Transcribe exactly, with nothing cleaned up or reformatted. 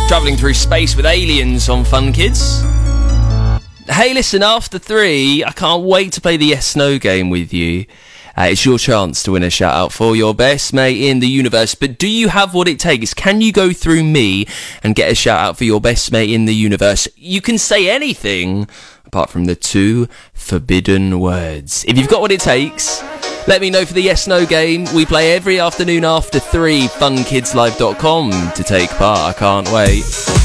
Travelling through space with aliens on Fun Kids. Hey, listen, after three, I can't wait to play the Yes No game with you. Uh, it's your chance to win a shout out for your best mate in the universe. But do you have what it takes? Can you go through me and get a shout out for your best mate in the universe? You can say anything apart from the two forbidden words. If you've got what it takes, let me know for the Yes No game. We play every afternoon after three. fun kids live dot com to take part. I can't wait.